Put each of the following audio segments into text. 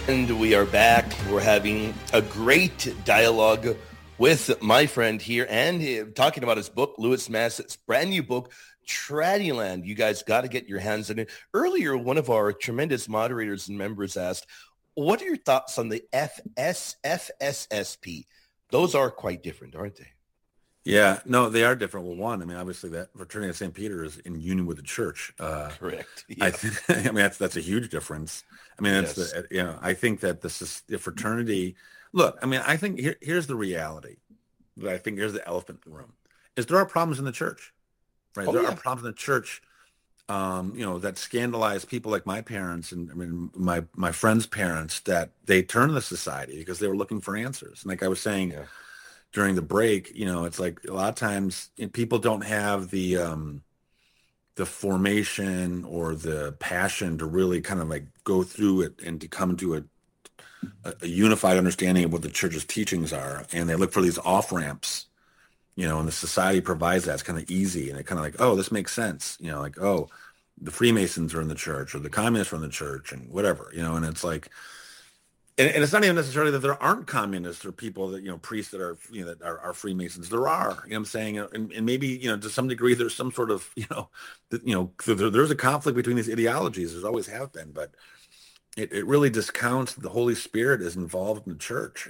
And we are back. We're having a great dialogue with my friend here and talking about his book, Lewis Masset's brand new book, Tradiland. You guys got to get your hands on it. Earlier, one of our tremendous moderators and members asked, what are your thoughts on the FSSP? Those are quite different, aren't they? Yeah, no, they are different. Well, one, I mean, obviously that fraternity of St. Peter is in union with the church. Correct. Yeah. I think, I mean, that's a huge difference. I mean, that's Yes. I think that this is the fraternity. Look, I mean, I think here's the reality. But I think here's the elephant in the room: is there are problems in the church, right? There are problems in the church, that scandalize people like my parents and I mean my friends' parents, that they turn to society because they were looking for answers. And like I was saying. Yeah. During the break, it's like a lot of times people don't have the formation or the passion to really kind of like go through it and to come to a unified understanding of what the church's teachings are. And they look for these off ramps, and the society provides that. It's kind of easy. And it kind of like, oh, this makes sense. Like, oh, the Freemasons are in the church or the communists are in the church and whatever, and it's like, and it's not even necessarily that there aren't communists or people that, priests that are, that are Freemasons. There are, what I'm saying? And maybe, to some degree, there's some sort of, there's a conflict between these ideologies. There's always have been, but it really discounts that the Holy Spirit is involved in the church,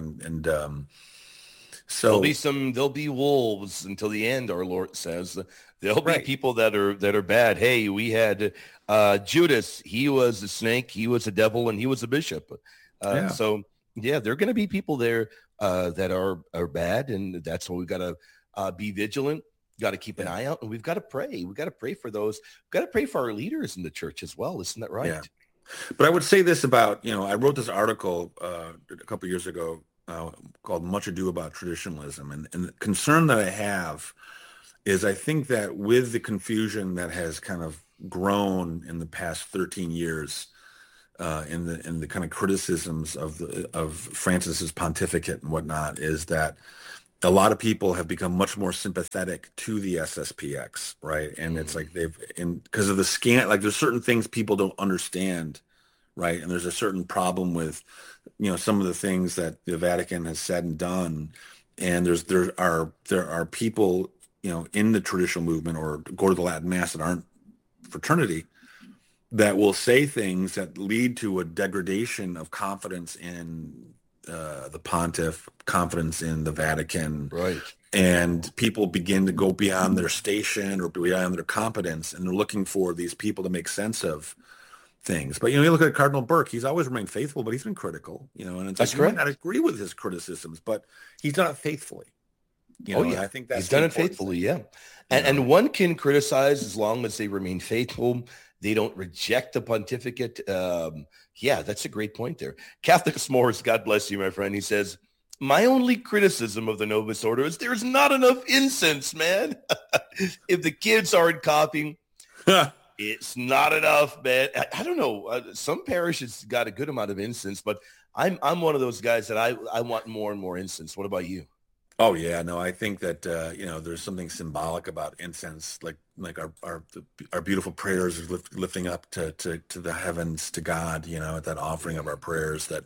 so there'll be wolves until the end, our Lord says. There'll be people that are bad. Hey, we had Judas. He was a snake. He was a devil, and he was a bishop. So there are going to be people there that are bad, and that's why we've got to be vigilant. Got to keep an eye out, and we've got to pray. We've got to pray for those. We've got to pray for our leaders in the church as well. Isn't that right? Yeah. But I would say this about, I wrote this article a couple of years ago called Much Ado About Traditionalism. And the concern that I have is I think that with the confusion that has kind of grown in the past 13 years in the kind of criticisms of Francis's pontificate and whatnot, is that a lot of people have become much more sympathetic to the SSPX, right? And it's like because of the like there's certain things people don't understand, right? And there's a certain problem with, some of the things that the Vatican has said and done. And there are people, in the traditional movement or go to the Latin Mass that aren't fraternity that will say things that lead to a degradation of confidence in the pontiff, confidence in the Vatican, right? And people begin to go beyond their station or beyond their competence, and they're looking for these people to make sense of things. But you look at Cardinal Burke; he's always remained faithful, but he's been critical. And it's that's like, correct. You might not agree with his criticisms, but he's done it faithfully. I think that's he's done it faithfully. Yeah, and one can criticize as long as they remain faithful. They don't reject the pontificate. That's a great point there. Catholic S'mores, God bless you, my friend. He says, my only criticism of the Novus Ordo is there's not enough incense, man. If the kids aren't copying, it's not enough, man. I don't know. Some parishes got a good amount of incense, but I'm one of those guys that I want more and more incense. What about you? Oh yeah, no, I think that there's something symbolic about incense, like our beautiful prayers lifting up to the heavens, to God, at that offering of our prayers. That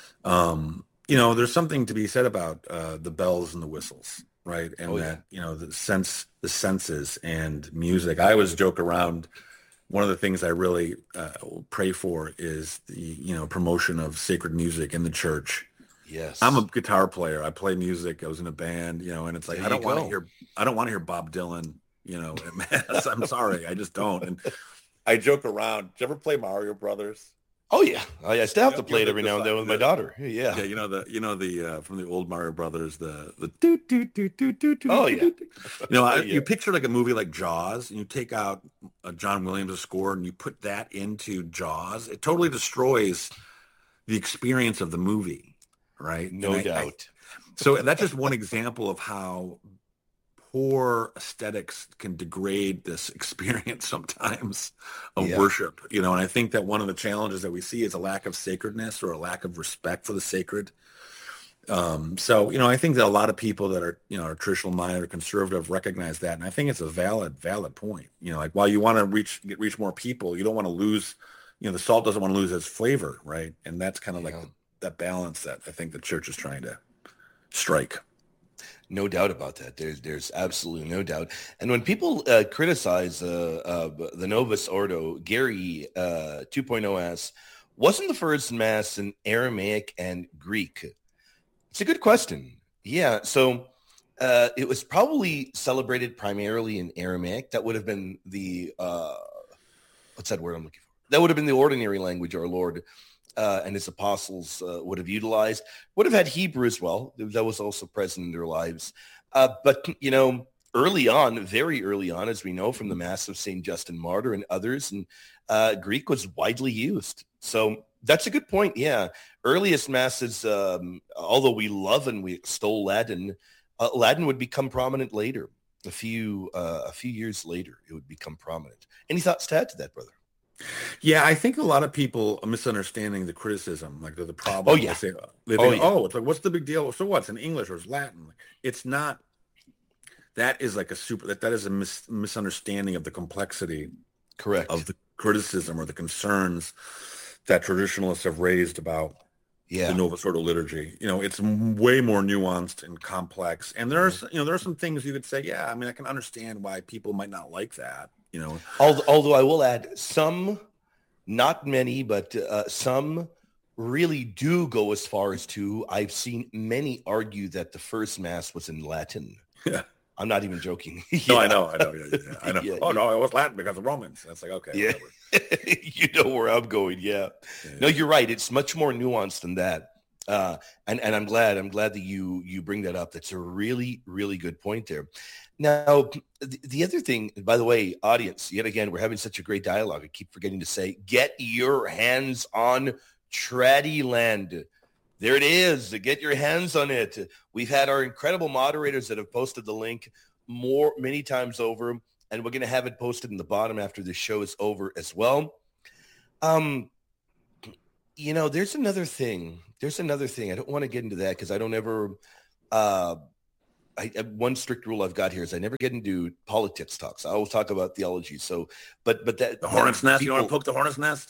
there's something to be said about the bells and the whistles, right? And the senses and music. I always joke around. One of the things I really pray for is the promotion of sacred music in the church. Yes. I'm a guitar player. I play music. I was in a band, and it's like I don't want to hear Bob Dylan, at Mass. I'm sorry, I just don't. And I joke around. Did you ever play Mario Brothers? Oh yeah, I still have to play it every now and then with my daughter. Yeah. Yeah, the from the old Mario Brothers, the doot doot doot doot doot. Oh yeah. You picture like a movie like Jaws, and you take out a John Williams score and you put that into Jaws. It totally destroys the experience of the movie. Right. No doubt. So that's just one example of how poor aesthetics can degrade this experience sometimes of worship, and I think that one of the challenges that we see is a lack of sacredness or a lack of respect for the sacred. I think that a lot of people that are, are traditional minded or conservative recognize that. And I think it's a valid point, like while you want to reach more people, you don't want to lose the salt doesn't want to lose its flavor, right? And that's kind of like Yeah. that balance that I think the church is trying to strike. No doubt about that. There's absolutely no doubt. And when people criticize the Novus Ordo, Gary 2.0 asks, wasn't the first mass in Aramaic and Greek? It's a good question. Yeah. So it was probably celebrated primarily in Aramaic. That would have been the, what's that word I'm looking for? That would have been the ordinary language our Lord and his apostles would have utilized. Would have had Hebrew as well. That was also present in their lives. But, early on, very early on, as we know from the Mass of St. Justin Martyr and others, and Greek was widely used. So that's a good point. Yeah. Earliest Masses, although we love and we extol Latin, Latin would become prominent later. A few years later, it would become prominent. Any thoughts to add to that, brother? Yeah, I think a lot of people are misunderstanding the criticism, like the problem. Oh, yeah. They think, it's like, what's the big deal? So what's in English or it's Latin? It's not. That is like that is a misunderstanding of the complexity, correct, of the criticism or the concerns that traditionalists have raised about the Novus Ordo liturgy. It's way more nuanced and complex. And there are some things you could say, yeah, I mean, I can understand why people might not like that. Although I will add some, not many, but some really do go as far as to, I've seen many argue that the first Mass was in Latin. Yeah. I'm not even joking. No, I know. Yeah, I know. No, it was Latin because of Romans. That's like, okay. Yeah. You know where I'm going. Yeah. No, you're right. It's much more nuanced than that. And I'm glad that you bring that up. That's a really, really good point there. Now, the other thing, by the way, audience, yet again, we're having such a great dialogue. I keep forgetting to say, get your hands on Tradiland. There it is. Get your hands on it. We've had our incredible moderators that have posted the link many times over, and we're going to have it posted in the bottom after the show is over as well. There's another thing. I don't want to get into that because I don't ever one strict rule I've got here is I never get into politics talks. I always talk about theology. So, but that the hornet's nest. You want to poke the hornet's nest?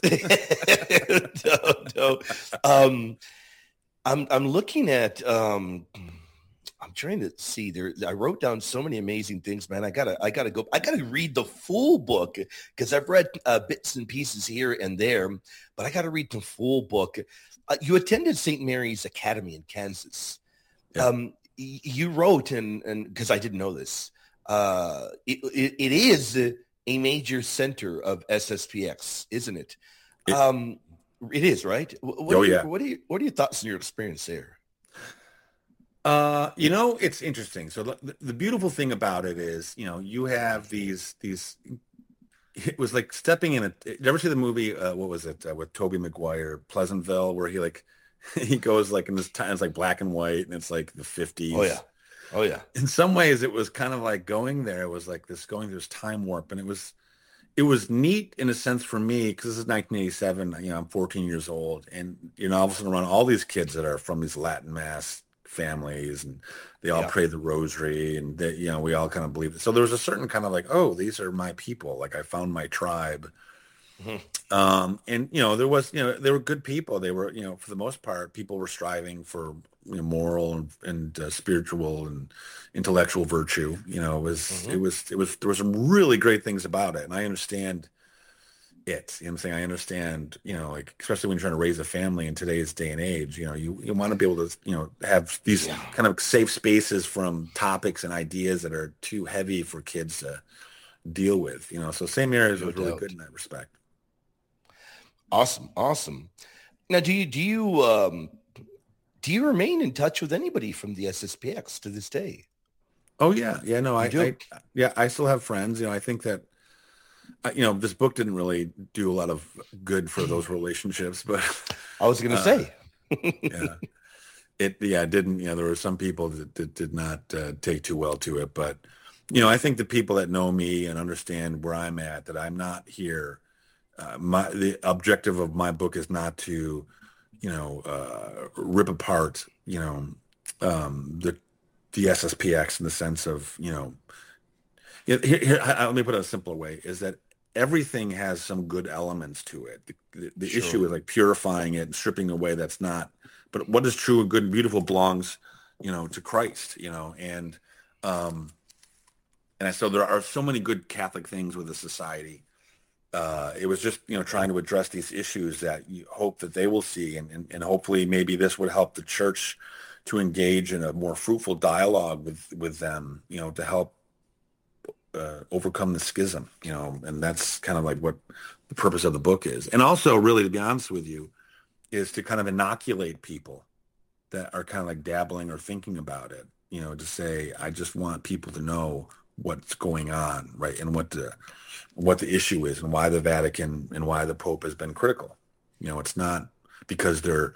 No. I'm looking at. I'm trying to see there. I wrote down so many amazing things, man. I gotta go. I gotta read the full book because I've read bits and pieces here and there, but I gotta read the full book. You attended St. Mary's Academy in Kansas. Yeah. You wrote, and because I didn't know this, it is a major center of SSPX, isn't it? It is, right? What are your thoughts and your experience there? It's interesting. So the beautiful thing about it is, you have these. It was like stepping in did you ever see the movie? What was it with Tobey Maguire, Pleasantville, where he goes like in this time, it's like black and white, and it's like the 50s. Oh yeah. In some ways, it was kind of like going there. It was like going through this time warp, and it was neat in a sense for me because this is 1987. I'm 14 years old, and all of a sudden around all these kids that are from these Latin Mass families, and they all pray the rosary, and they, we all kind of believe it. So there was a certain kind of like, oh, these are my people. Like I found my tribe. Mm-hmm. And there was, they were good people. They were, for the most part, people were striving for moral and spiritual and intellectual virtue. It was there were some really great things about it, and I understand it. I'm saying I understand, like especially when you're trying to raise a family in today's day and age, you want to be able to, have these kind of safe spaces from topics and ideas that are too heavy for kids to deal with, So St. Mary's was really good in that respect. Awesome. Now, do you remain in touch with anybody from the SSPX to this day? Oh yeah. No, I still have friends. I think that, this book didn't really do a lot of good for those relationships, but I was going to say, it didn't, there were some people that did not take too well to it, but, I think the people that know me and understand where I'm at, that I'm not here. The objective of my book is not to, rip apart, the SSPX in the sense of, here, let me put it a simpler way, is that everything has some good elements to it. The Sure. issue is like purifying it and stripping away that's not. But what is true and good and beautiful belongs, to Christ, and so there are so many good Catholic things with the society. It was just, trying to address these issues that you hope that they will see. And hopefully maybe this would help the church to engage in a more fruitful dialogue with them, to help overcome the schism, and that's kind of like what the purpose of the book is. And also, really, to be honest with you, is to kind of inoculate people that are kind of like dabbling or thinking about it, to say, I just want people to know what's going on, right? And what the issue is and why the Vatican and why the Pope has been critical. It's not because they're,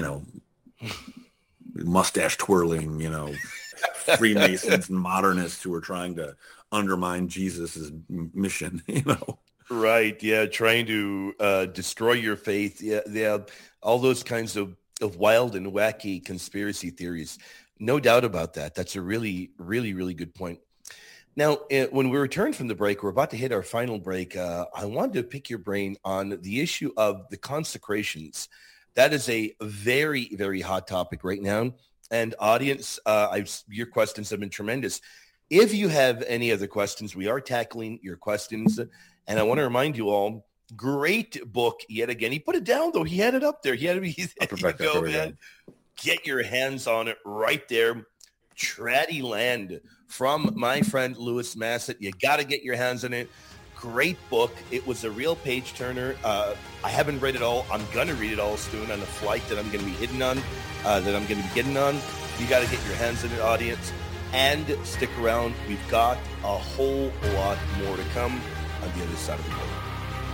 mustache twirling, Freemasons and modernists who are trying to undermine Jesus's mission, Right. Yeah. Trying to destroy your faith. Yeah. All those kinds of wild and wacky conspiracy theories. No doubt about that. That's a really, really, really good point. Now, when we return from the break, we're about to hit our final break. I wanted to pick your brain on the issue of the consecrations. That is a very, very hot topic right now. And audience, your questions have been tremendous. If you have any other questions, we are tackling your questions. And I want to remind you all, great book yet again. He put it down, though. He had it up there. There you go, man. Get your hands on it right there. Traddy Land from my friend Louis Massett. You got to get your hands on it. Great book. It was a real page turner. I haven't read it all. I'm going to read it all soon on a flight that I'm going to be getting on. You got to get your hands on it, audience, and stick around. We've got a whole lot more to come on the other side of the book.